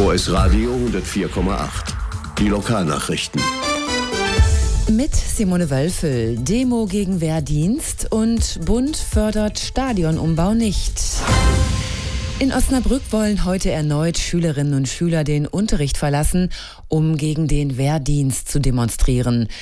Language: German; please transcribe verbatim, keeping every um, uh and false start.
O S Radio hundertvier Komma acht. Die Lokalnachrichten. Mit Simone Wölfel. Demo gegen Wehrdienst und Bund fördert Stadionumbau nicht. In Osnabrück wollen heute erneut Schülerinnen und Schüler den Unterricht verlassen, um gegen den Wehrdienst zu demonstrieren.